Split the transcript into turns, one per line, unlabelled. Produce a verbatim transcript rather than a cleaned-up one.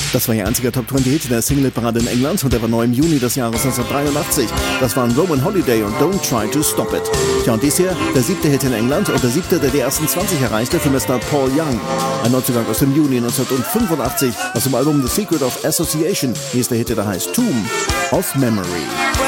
Das war ihr einziger Top zwanzig Hit in der Single-Parade in England und der war neu im Juni des Jahres neunzehnhundertdreiundachtzig. Das waren Roman Holiday und Don't Try to Stop It. Tja, und dies hier, der siebte Hit in England und der siebte, der die ersten zwanzig erreichte für Mister Paul Young. Ein Neuzugang aus dem Juni neunzehnhundertfünfundachtzig aus dem Album The Secret of Association. Hier ist der Hit, der heißt Tomb of Memory.